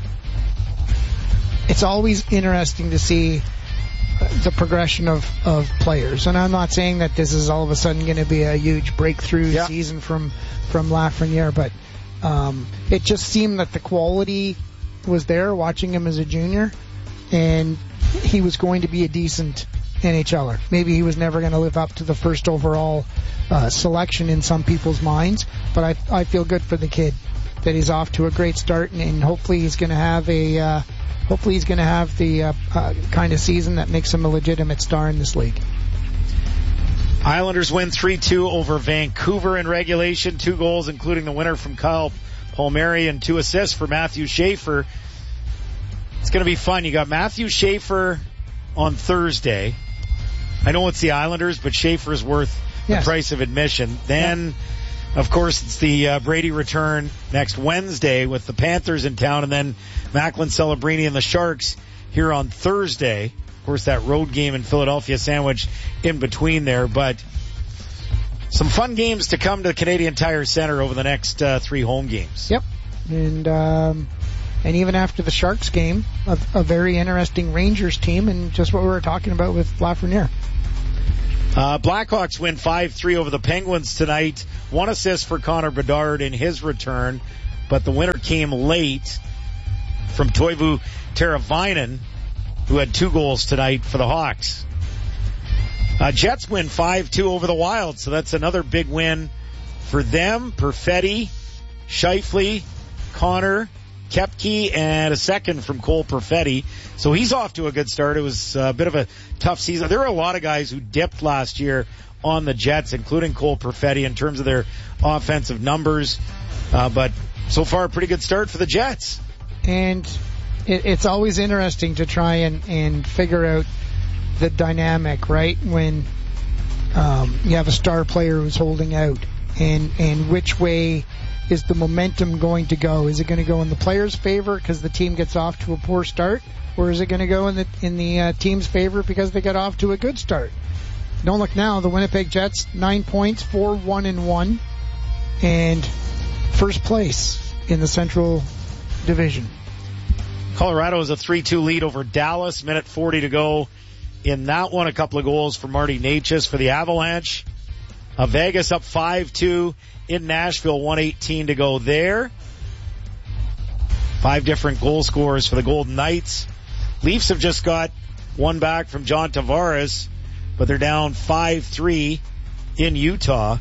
it's always interesting to see the progression of, of players. And I'm not saying that this is all of a sudden going to be a huge breakthrough yeah. season from, from Lafreniere, but um, it just seemed that the quality was there watching him as a junior, and he was going to be a decent NHLer. Maybe he was never going to live up to the first overall uh, selection in some people's minds, but I, I feel good for the kid that he's off to a great start, and, and hopefully he's going to have a uh, hopefully he's going to have the uh, uh, kind of season that makes him a legitimate star in this league. Islanders win three two over Vancouver in regulation. Two goals, including the winner from Kyle Palmieri, and two assists for Matthew Schaefer. It's going to be fun. You got Matthew Schaefer on Thursday. I know it's the Islanders, but Schaefer's worth yes. the price of admission. Then, yeah. of course, it's the uh, Brady return next Wednesday with the Panthers in town, and then Macklin Celebrini and the Sharks here on Thursday. Of course, that road game in Philadelphia sandwiched in between there, but Some fun games to come to Canadian Tire Center over the next uh, three home games. Yep. And um, and even after the Sharks game, a, a very interesting Rangers team, and just what we were talking about with Lafreniere. Uh, Blackhawks win five three over the Penguins tonight. One assist for Connor Bedard in his return, but the winner came late from Toivu Teravainen, who had two goals tonight for the Hawks. Uh, Jets win five two over the Wild, so that's another big win for them. Perfetti, Scheifele, Connor, Koepke, and a second from Cole Perfetti. So he's off to a good start. It was a bit of a tough season. There were a lot of guys who dipped last year on the Jets, including Cole Perfetti, in terms of their offensive numbers. Uh, but so far, a pretty good start for the Jets. And it, it's always interesting to try and, and figure out the dynamic, right? When um, you have a star player who's holding out, and and which way is the momentum going to go? Is it going to go in the player's favor because the team gets off to a poor start, or is it going to go in the in the uh, team's favor because they get off to a good start? Don't look now. The Winnipeg Jets, nine points, four one and one, and first place in the Central Division. Colorado has a three two lead over Dallas. Minute forty to go in that one. A couple of goals for Marty Necas for the Avalanche. Uh, Vegas up five two in Nashville. one eighteen to go there. Five different goal scorers for the Golden Knights. Leafs have just got one back from John Tavares, but they're down five three in Utah.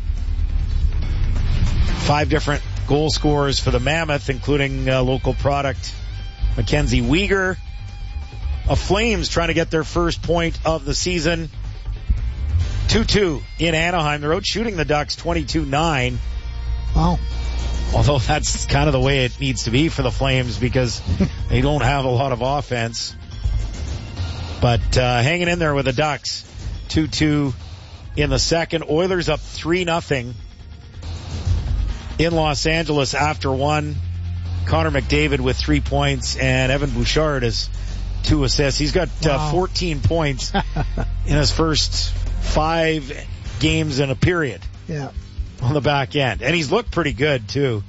Five different goal scorers for the Mammoth, including uh, local product Mackenzie Weegar. A Flames trying to get their first point of the season. two two in Anaheim. They're out shooting the Ducks twenty-two nine. Wow. Although that's kind of the way it needs to be for the Flames because they don't have a lot of offense. But uh, hanging in there with the Ducks. two two in the second. Oilers up three nothing in Los Angeles after one. Connor McDavid with three points, and Evan Bouchard has two assists. He's got uh, wow. fourteen points in his first five games in a period. Yeah. On the back end. And he's looked pretty good, too.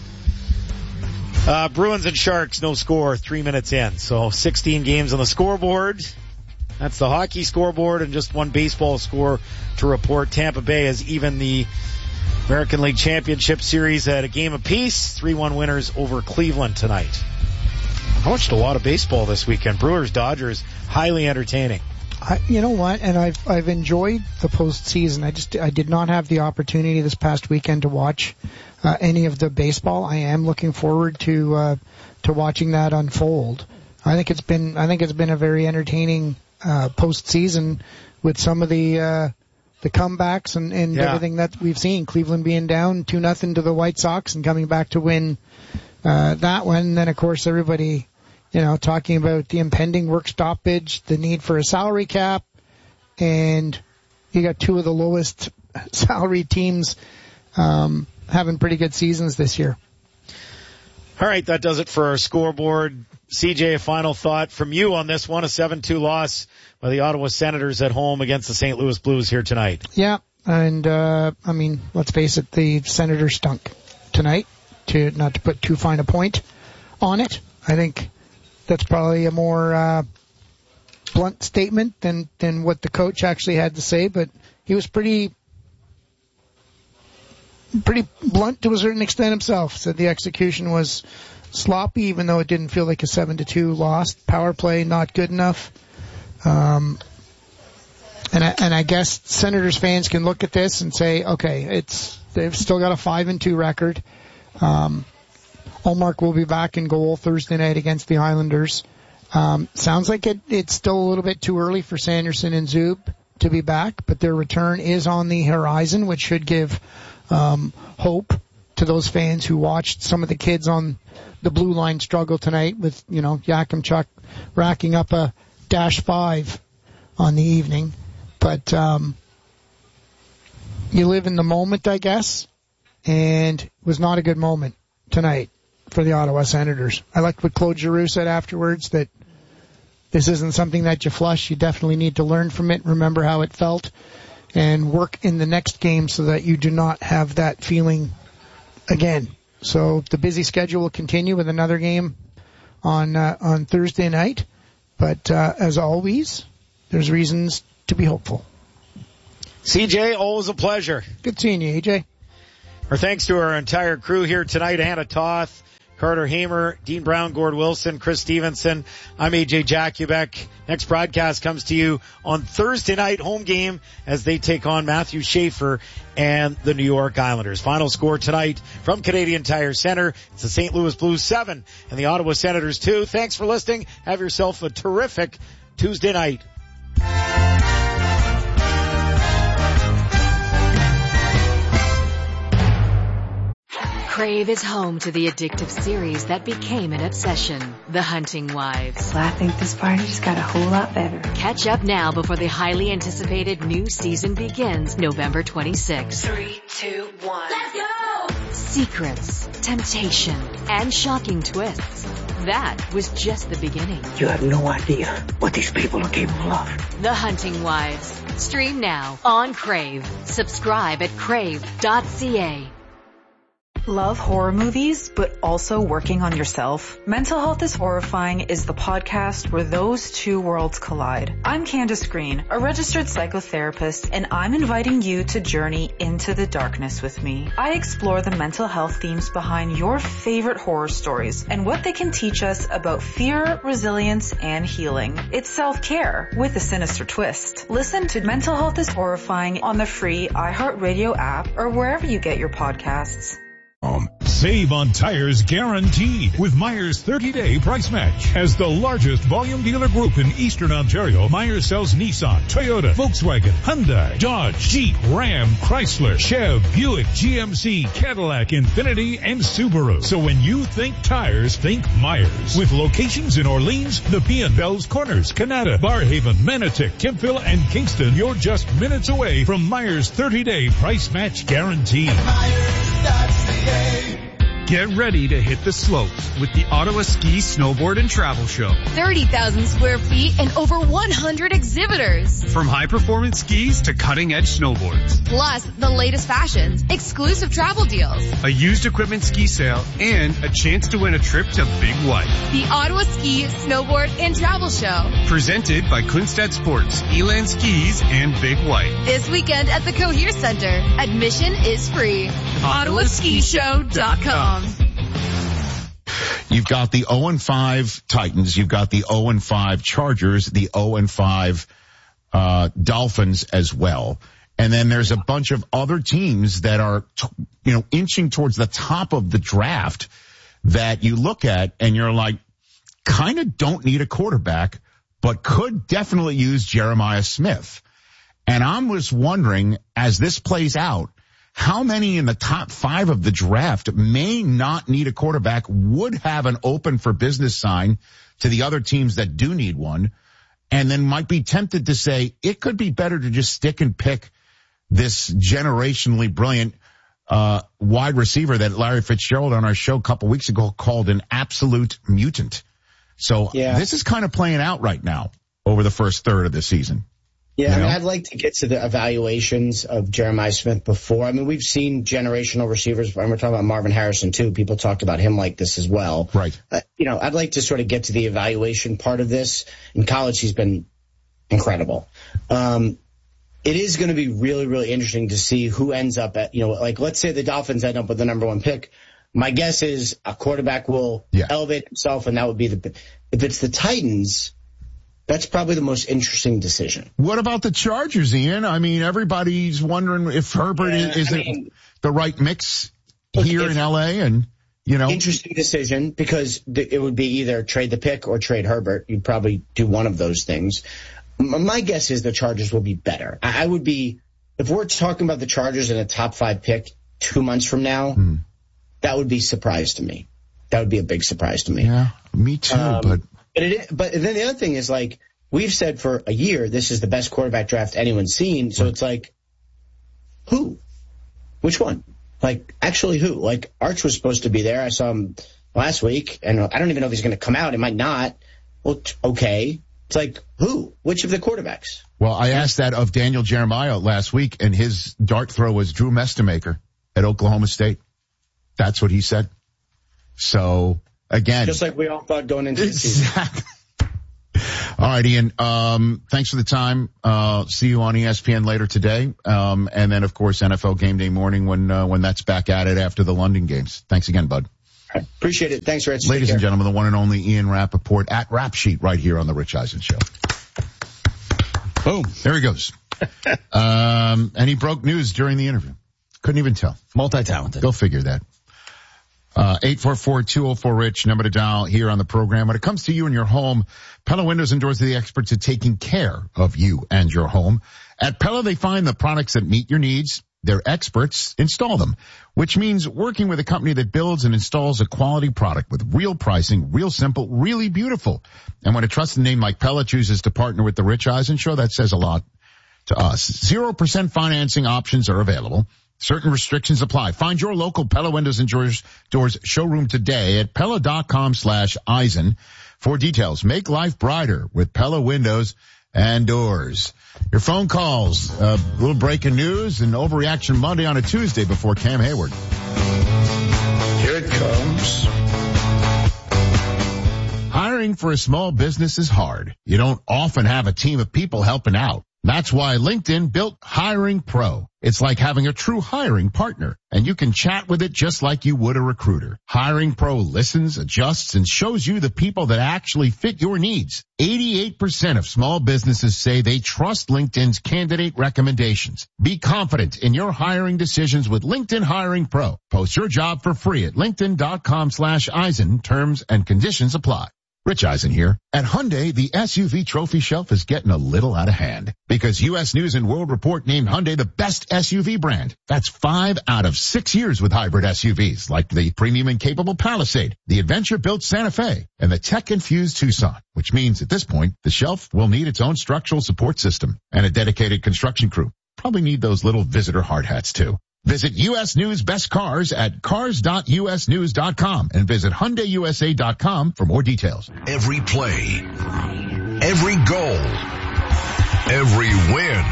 Uh, Bruins and Sharks, no score, three minutes in. So sixteen games on the scoreboard. That's the hockey scoreboard, and just one baseball score to report. Tampa Bay has even the American League Championship Series at a game apiece. three one winners over Cleveland tonight. I watched a lot of baseball this weekend. Brewers, Dodgers, highly entertaining. I, you know what? And I've I've enjoyed the postseason. I just I did not have the opportunity this past weekend to watch uh, any of the baseball. I am looking forward to uh, to watching that unfold. I think it's been I think it's been a very entertaining uh, postseason with some of the uh, the comebacks and, and yeah. everything that we've seen. Cleveland being down two nothing to the White Sox and coming back to win uh, that one. And then of course everybody, you know, talking about the impending work stoppage, the need for a salary cap, and you got two of the lowest salary teams um, having pretty good seasons this year. All right, that does it for our scoreboard. C J, a final thought from you on this one, a seven two loss by the Ottawa Senators at home against the Saint Louis Blues here tonight. Yeah, and uh, I mean, let's face it, the Senators stunk tonight, to not to put too fine a point on it. I think that's probably a more uh, blunt statement than, than what the coach actually had to say, but he was pretty pretty blunt to a certain extent himself. Said the execution was sloppy, even though it didn't feel like a seven to two loss. Power play not good enough. Um, and I, and I guess Senators fans can look at this and say, okay, it's they've still got a five and two record. Um, Ullmark will be back in goal Thursday night against the Islanders. Um, sounds like it, it's still a little bit too early for Sanderson and Zub to be back, but their return is on the horizon, which should give um, hope to those fans who watched some of the kids on the blue line struggle tonight with, you know, Yakimchuk racking up a dash five on the evening. But um, you live in the moment, I guess, and it was not a good moment tonight for the Ottawa Senators. I liked what Claude Giroux said afterwards, that this isn't something that you flush. You definitely need to learn from it, remember how it felt and work in the next game so that you do not have that feeling again. So the busy schedule will continue with another game on uh, on Thursday night. But uh, as always, there's reasons to be hopeful. C J, always a pleasure. Good seeing you, A J. Our thanks to our entire crew here tonight. Hannah Toth, Carter Hamer, Dean Brown, Gord Wilson, Chris Stevenson. I'm A J Jakubek. Next broadcast comes to you on Thursday night, home game, as they take on Matthew Schaefer and the New York Islanders. Final score tonight from Canadian Tire Center. It's the Saint Louis Blues seven and the Ottawa Senators two. Thanks for listening. Have yourself a terrific Tuesday night. Crave is home to the addictive series that became an obsession, The Hunting Wives. Well, I think this party just got a whole lot better. Catch up now before the highly anticipated new season begins November twenty-sixth. Three, two, one. Let's go! Secrets, temptation, and shocking twists. That was just the beginning. You have no idea what these people are capable of. The Hunting Wives. Stream now on Crave. Subscribe at crave dot c a. Love horror movies, but also working on yourself? Mental Health is Horrifying is the podcast where those two worlds collide. I'm Candace Green, a registered psychotherapist, and I'm inviting you to journey into the darkness with me. I explore the mental health themes behind your favorite horror stories and what they can teach us about fear, resilience, and healing. It's self-care with a sinister twist. Listen to Mental Health is Horrifying on the free iHeartRadio app or wherever you get your podcasts. Um, save on tires guaranteed with Myers thirty-day price match. As the largest volume dealer group in Eastern Ontario, Myers sells Nissan, Toyota, Volkswagen, Hyundai, Dodge, Jeep, Ram, Chrysler, Chev, Buick, G M C, Cadillac, Infiniti, and Subaru. So when you think tires, think Myers. With locations in Orleans, Nepean, Bells Corners, Canada, Barhaven, Manotick, Kempville, and Kingston, you're just minutes away from Myers thirty-day price match guarantee. Get ready to hit the slopes with the Ottawa Ski, Snowboard, and Travel Show. thirty thousand square feet and over one hundred exhibitors. From high-performance skis to cutting-edge snowboards. Plus, the latest fashions, exclusive travel deals, a used equipment ski sale, and a chance to win a trip to Big White. The Ottawa Ski, Snowboard, and Travel Show. Presented by Kunstad Sports, Elan Skis, and Big White. This weekend at the Cohere Center. Admission is free. Ottawa Ski Show dot com. You've got the oh and five Titans. You've got the oh and five Chargers, the oh and five uh Dolphins as well. And then there's a bunch of other teams that are, you know, inching towards the top of the draft that you look at and you're like, kind of don't need a quarterback, but could definitely use Jeremiah Smith. And I was wondering, as this plays out, how many in the top five of the draft may not need a quarterback, would have an open for business sign to the other teams that do need one, and then might be tempted to say it could be better to just stick and pick this generationally brilliant uh wide receiver that Larry Fitzgerald on our show a couple weeks ago called an absolute mutant. So yeah. This is kind of playing out right now over the first third of the season. Yeah, you I mean, know? I'd like to get to the evaluations of Jeremiah Smith before. I mean, we've seen generational receivers, and we're talking about Marvin Harrison, too. People talked about him like this as well. Right. Uh, you know, I'd like to sort of get to the evaluation part of this. In college, he's been incredible. Um, it is going to be really, really interesting to see who ends up at, you know, like, let's say the Dolphins end up with the number one pick. My guess is a quarterback will yeah. elevate himself, and that would be the – if it's the Titans – that's probably the most interesting decision. What about the Chargers, Ian? I mean, everybody's wondering if Herbert yeah, is, is mean, it the right mix here in L A, and, you know. Interesting decision, because it would be either trade the pick or trade Herbert. You'd probably do one of those things. My guess is the Chargers will be better. I would be, if we're talking about the Chargers in a top five pick two months from now, hmm. that would be a surprise to me. That would be a big surprise to me. Yeah, me too, um, but. But it, but then the other thing is, like, we've said for a year, this is the best quarterback draft anyone's seen. So it's like, who? Which one? Like, actually who? Like, Arch was supposed to be there. I saw him last week, and I don't even know if he's going to come out. It might not. Well, t- okay. It's like, who? Which of the quarterbacks? Well, I asked that of Daniel Jeremiah last week, and his dart throw was Drew Mestamaker at Oklahoma State. That's what he said. So, again. Just like we all thought going into the season. All right, Ian, um, thanks for the time. Uh, see you on E S P N later today. Um, and then, of course, N F L Game Day morning when uh, when that's back at it after the London games. Thanks again, bud. Right. Appreciate it. Thanks, Rich. Ladies and gentlemen, the one and only Ian Rappaport at Rap Sheet right here on The Rich Eisen Show. Boom. There he goes. um, and he broke news during the interview. Couldn't even tell. Multi-talented. Go figure that. Uh, eight four four, two oh four, RICH, number to dial here on the program. When it comes to you and your home, Pella Windows endorses the experts at taking care of you and your home. At Pella, they find the products that meet your needs. Their experts install them, which means working with a company that builds and installs a quality product with real pricing, real simple, really beautiful. And when a trusted name like Pella chooses to partner with the Rich Eisen Show, that says a lot to us. Zero percent financing options are available. Certain restrictions apply. Find your local Pella Windows and Doors, doors showroom today at Pella.com slash Eisen for details. Make life brighter with Pella Windows and Doors. Your phone calls, a uh, little breaking news, and Overreaction Monday on a Tuesday before Cam Hayward. Here it comes. Hiring for a small business is hard. You don't often have a team of people helping out. That's why LinkedIn built Hiring Pro. It's like having a true hiring partner, and you can chat with it just like you would a recruiter. Hiring Pro listens, adjusts, and shows you the people that actually fit your needs. eighty-eight percent of small businesses say they trust LinkedIn's candidate recommendations. Be confident in your hiring decisions with LinkedIn Hiring Pro. Post your job for free at linkedin.com slash Eisen. Terms and conditions apply. Rich Eisen here. At Hyundai, the S U V trophy shelf is getting a little out of hand because U S News and World Report named Hyundai the best S U V brand. That's five out of six years with hybrid S U Vs like the premium and capable Palisade, the adventure-built Santa Fe, and the tech-infused Tucson, which means at this point, the shelf will need its own structural support system and a dedicated construction crew. Probably need those little visitor hard hats too. Visit U S News Best Cars at cars dot u s news dot com and visit hyundai u s a dot com for more details. Every play, every goal, every win.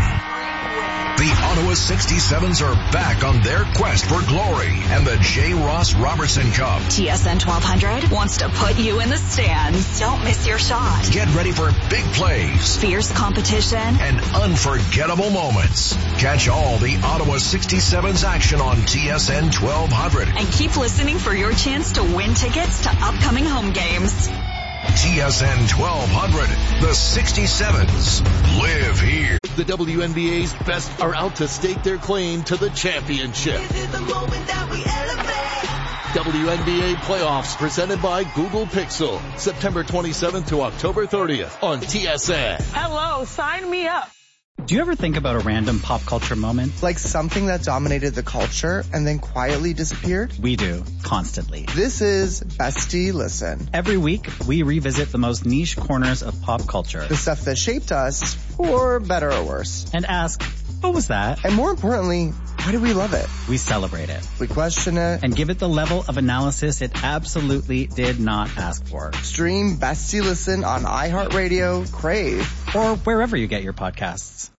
The Ottawa sixty-sevens are back on their quest for glory and the J. Ross Robertson Cup. T S N twelve hundred wants to put you in the stands. Don't miss your shot. Get ready for big plays, fierce competition, and unforgettable moments. Catch all the Ottawa sixty-sevens action on T S N twelve hundred. And keep listening for your chance to win tickets to upcoming home games. T S N twelve hundred, the sixty-sevens live here. The W N B A's best are out to stake their claim to the championship. This is the moment that we elevate. W N B A playoffs presented by Google Pixel, September twenty-seventh to October thirtieth on T S N. Hello, sign me up. Do you ever think about a random pop culture moment? Like something that dominated the culture and then quietly disappeared? We do, constantly. This is Bestie Listen. Every week, we revisit the most niche corners of pop culture. The stuff that shaped us, for better or worse. And ask, what was that? And more importantly, why do we love it? We celebrate it. We question it. And give it the level of analysis it absolutely did not ask for. Stream Bestie Listen on iHeartRadio, Crave, or wherever you get your podcasts.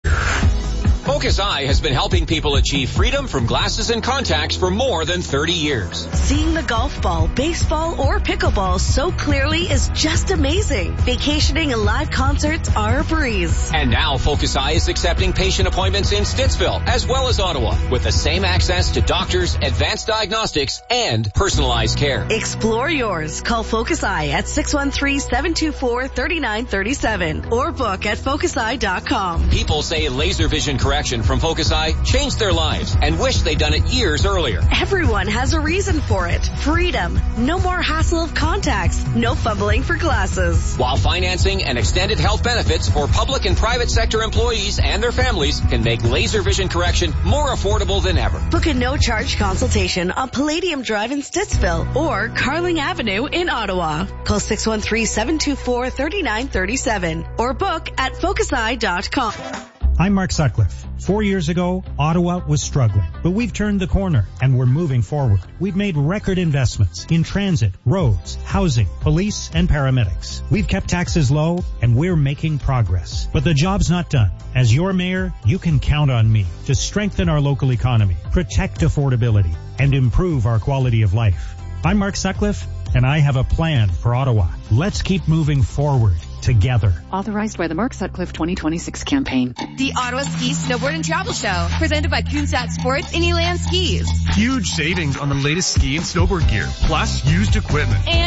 Focus Eye has been helping people achieve freedom from glasses and contacts for more than thirty years. Seeing the golf ball, baseball, or pickleball so clearly is just amazing. Vacationing and live concerts are a breeze. And now Focus Eye is accepting patient appointments in Stittsville as well as Ottawa with the same access to doctors, advanced diagnostics, and personalized care. Explore yours. Call Focus Eye at six one three, seven two four, three nine three seven or book at focus eye dot com. People say laser vision correction from Focus Eye changed their lives and wish they'd done it years earlier. Everyone has a reason for it. Freedom. No more hassle of contacts. No fumbling for glasses. While financing and extended health benefits for public and private sector employees and their families can make laser vision correction more affordable than ever. Book a no-charge consultation on Palladium Drive in Stittsville or Carling Avenue in Ottawa. Call six one three, seven two four, three nine three seven or book at focus eye dot com. I'm Mark Sutcliffe. Four years ago, Ottawa was struggling, but we've turned the corner and we're moving forward. We've made record investments in transit, roads, housing, police, and paramedics. We've kept taxes low and we're making progress. But the job's not done. As your mayor, you can count on me to strengthen our local economy, protect affordability, and improve our quality of life. I'm Mark Sutcliffe, and I have a plan for Ottawa. Let's keep moving forward together. Authorized by the Mark Sutcliffe twenty twenty-six campaign. The Ottawa Ski, Snowboard, and Travel Show, presented by Coonsat Sports and Elan Skis. Huge savings on the latest ski and snowboard gear, plus used equipment. And